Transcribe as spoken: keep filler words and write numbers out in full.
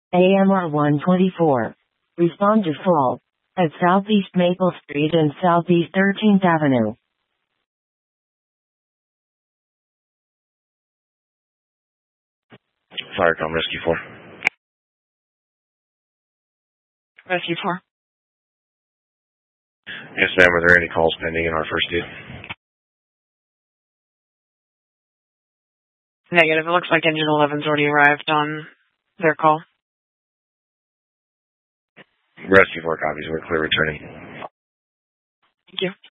A M R one twenty-four. Respond to fault at Southeast Maple Street and Southeast thirteenth Avenue. Firecom Rescue four. Rescue four. Yes, ma'am. Are there any calls pending in our first due? Negative. It looks like Engine eleven's already arrived on their call. Rescue four copies. We're clear returning. Thank you.